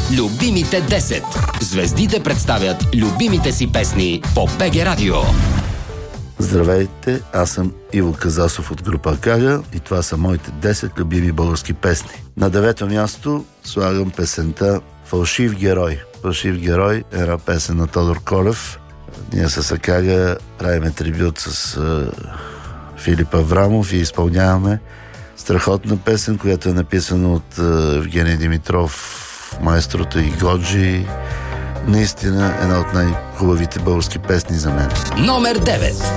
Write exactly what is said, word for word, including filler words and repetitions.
Любимите десет. Звездите представят любимите си песни по БГ Радио. Здравейте, аз съм Иво Казасов от група Акага и това са моите десет любими български песни. На девето място слагам песента "Фалшив герой". "Фалшив герой" е една песен на Тодор Колев. Ние с Акага правиме трибют с uh, Филип Аврамов и изпълняваме страхотна песен, която е написана от uh, Евгений Димитров, майстрото и Годжи. Наистина една от най-хубавите български песни за мен. Номер девет.